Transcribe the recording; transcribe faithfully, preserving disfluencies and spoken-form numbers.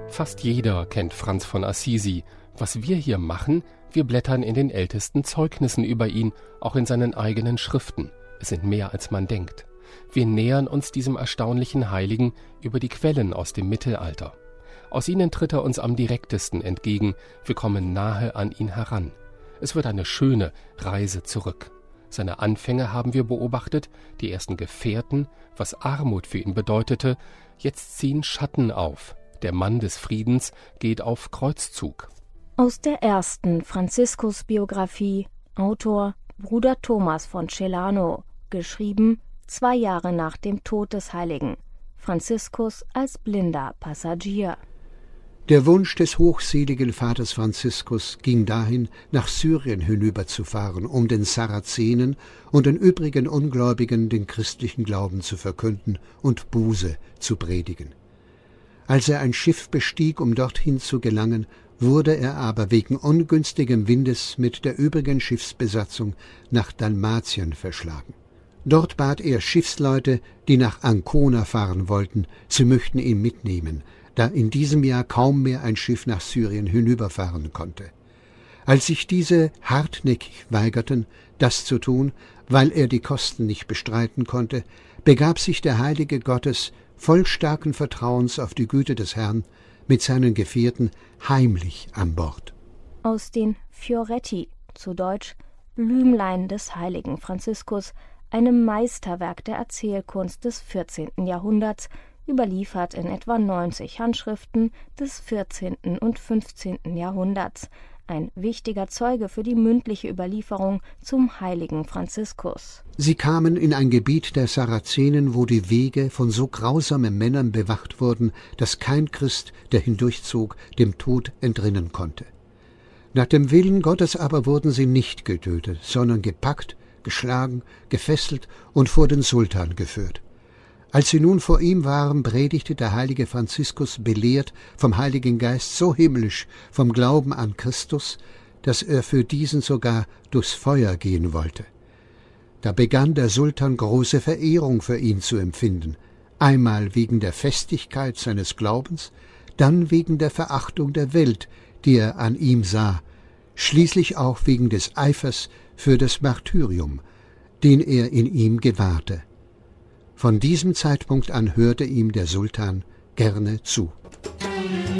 Fast jeder kennt Franz von Assisi. Was wir hier machen, wir blättern in den ältesten Zeugnissen über ihn, auch in seinen eigenen Schriften. Es sind mehr, als man denkt. Wir nähern uns diesem erstaunlichen Heiligen über die Quellen aus dem Mittelalter. Aus ihnen tritt er uns am direktesten entgegen. Wir kommen nahe an ihn heran. Es wird eine schöne Reise zurück. Seine Anfänge haben wir beobachtet, die ersten Gefährten, was Armut für ihn bedeutete. Jetzt ziehen Schatten auf. Der Mann des Friedens geht auf Kreuzzug. Aus der ersten Franziskus-Biografie, Autor Bruder Thomas von Celano, geschrieben zwei Jahre nach dem Tod des Heiligen. Franziskus als blinder Passagier. Der Wunsch des hochseligen Vaters Franziskus ging dahin, nach Syrien hinüberzufahren, um den Sarazenen und den übrigen Ungläubigen den christlichen Glauben zu verkünden und Buße zu predigen. Als er ein Schiff bestieg, um dorthin zu gelangen, wurde er aber wegen ungünstigem Windes mit der übrigen Schiffsbesatzung nach Dalmatien verschlagen. Dort bat er Schiffsleute, die nach Ancona fahren wollten, sie möchten ihn mitnehmen, da in diesem Jahr kaum mehr ein Schiff nach Syrien hinüberfahren konnte. Als sich diese hartnäckig weigerten, das zu tun, weil er die Kosten nicht bestreiten konnte, begab sich der Heilige Gottes voll starken Vertrauens auf die Güte des Herrn mit seinen Gefährten heimlich an Bord. Aus den Fioretti, zu Deutsch Blümlein des heiligen Franziskus, einem Meisterwerk der Erzählkunst des vierzehnten Jahrhunderts, überliefert in etwa neunzig Handschriften des vierzehnten und fünfzehnten Jahrhunderts, ein wichtiger Zeuge für die mündliche Überlieferung zum heiligen Franziskus. Sie kamen in ein Gebiet der Sarazenen, wo die Wege von so grausamen Männern bewacht wurden, dass kein Christ, der hindurchzog, dem Tod entrinnen konnte. Nach dem Willen Gottes aber wurden sie nicht getötet, sondern gepackt, geschlagen, gefesselt und vor den Sultan geführt. Als sie nun vor ihm waren, predigte der heilige Franziskus, belehrt vom Heiligen Geist, so himmlisch vom Glauben an Christus, dass er für diesen sogar durchs Feuer gehen wollte. Da begann der Sultan große Verehrung für ihn zu empfinden, einmal wegen der Festigkeit seines Glaubens, dann wegen der Verachtung der Welt, die er an ihm sah, schließlich auch wegen des Eifers für das Martyrium, den er in ihm gewahrte. Von diesem Zeitpunkt an hörte ihm der Sultan gerne zu.